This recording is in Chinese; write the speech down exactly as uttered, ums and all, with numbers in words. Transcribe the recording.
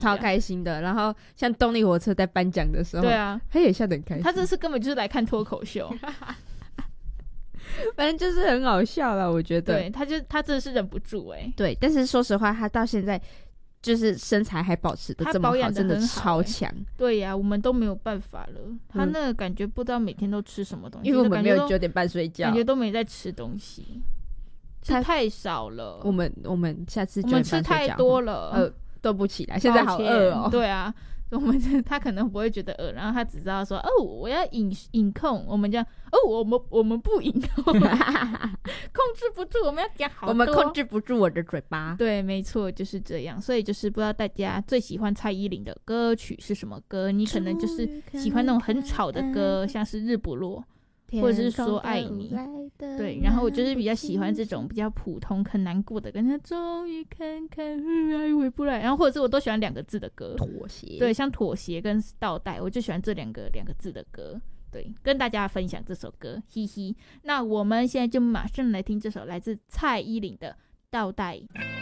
超开心的。然后像动力火车在颁奖的时候， 对啊， 他也笑得很开心。 他这次根本就是来看脱口秀， 反正就是很好笑啦，我觉得。 对，他就他真的是忍不住哎、欸。 对，但是说实话，他到现在就是身材还保持的这么好， 得真的超强、 欸。 对呀、啊，我们都没有办法了。他那个感觉不知道每天都吃什么东西， 因为我们没有九点半睡觉， 感觉都没在吃东西，吃太少了。 我们我们下次我们吃太多了， 呃，都不起来，现在好饿哦。 对啊。我们他可能不会觉得饿，然后他只知道说哦，我要饮饮控，我们这样哦，我们我们不饮控，控制不住，我们要讲好多， 我们控制不住我的嘴巴。 对，没错，就是这样。所以就是不知道大家最喜欢蔡依林的歌曲是什么歌？你可能就是喜欢那种很吵的歌，像是日不落，或者是说爱你。对，然后我就是比较喜欢这种比较普通很难过的，跟他终于看看爱回不来，然后或者是我都喜欢两个字的歌， 妥协。 对，像妥协跟倒带，我就喜欢这两个两个字的歌。对，跟大家分享这首歌，嘻嘻。那我们现在就马上来听这首来自蔡依林的倒带。